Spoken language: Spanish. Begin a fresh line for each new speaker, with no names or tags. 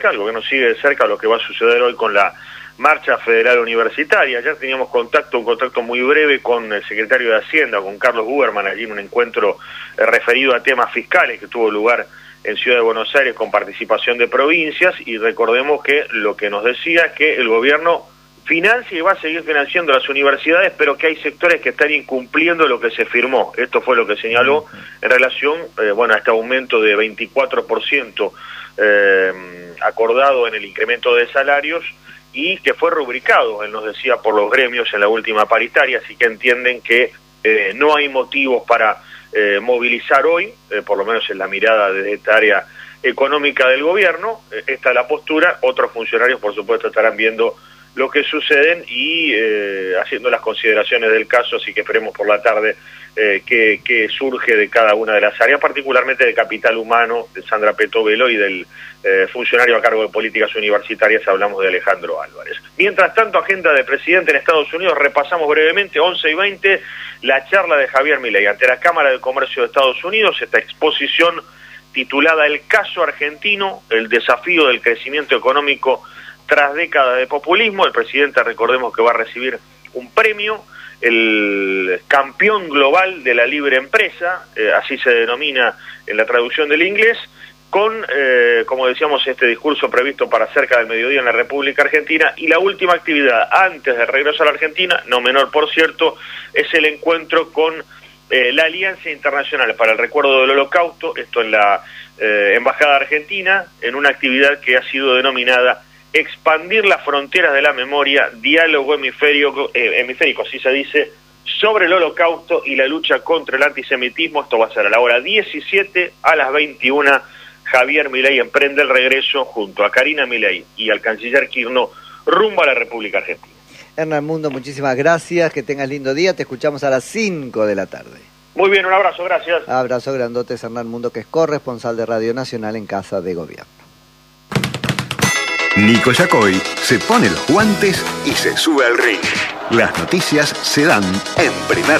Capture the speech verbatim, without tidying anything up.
El gobierno sigue de cerca lo que va a suceder hoy con la marcha federal universitaria. Ayer teníamos contacto, un contacto muy breve con el secretario de Hacienda, con Carlos Buberman, allí en un encuentro eh, referido a temas fiscales que tuvo lugar en Ciudad de Buenos Aires con participación de provincias, y recordemos que lo que nos decía es que el gobierno financia y va a seguir financiando las universidades, pero que hay sectores que están incumpliendo lo que se firmó. Esto fue lo que señaló en relación eh, bueno, a este aumento de veinticuatro por ciento eh, acordado en el incremento de salarios, y que fue rubricado, él nos decía, por los gremios en la última paritaria, así que entienden que eh, no hay motivos para eh, movilizar hoy, eh, por lo menos en la mirada de esta área económica del gobierno. Eh, esta es la postura. Otros funcionarios, por supuesto, estarán viendo lo que suceden y eh, haciendo las consideraciones del caso, así que esperemos por la tarde eh, que, que surge de cada una de las áreas, particularmente de Capital Humano, de Sandra Petovelo, y del eh, funcionario a cargo de políticas universitarias, hablamos de Alejandro Álvarez. Mientras tanto, agenda del presidente en Estados Unidos, repasamos brevemente, once y veinte, la charla de Javier Milei ante la Cámara de Comercio de Estados Unidos, esta exposición titulada El caso argentino, el desafío del crecimiento económico tras décadas de populismo. El presidente, recordemos que va a recibir un premio, el campeón global de la libre empresa, eh, así se denomina en la traducción del inglés, con, eh, como decíamos, este discurso previsto para cerca del mediodía en la República Argentina. Y la última actividad antes del regreso a la Argentina, no menor por cierto, es el encuentro con eh, la Alianza Internacional para el Recuerdo del Holocausto, esto en la eh, Embajada Argentina, en una actividad que ha sido denominada Expandir las fronteras de la memoria, diálogo hemisférico, eh, hemisférico, así se dice, sobre el Holocausto y la lucha contra el antisemitismo. Esto va a ser a la hora diecisiete, a las veintiuna. Javier Milei emprende el regreso junto a Karina Milei y al canciller Kirchner rumbo a la República Argentina.
Hernán Mundo, muchísimas gracias, que tengas lindo día, te escuchamos a las cinco de la tarde.
Muy bien, un abrazo, gracias.
Abrazo grandote, Hernán Mundo, que es corresponsal de Radio Nacional en Casa de Gobierno.
Nico Yacoy se pone los guantes y se sube al ring. Las noticias se dan en Primer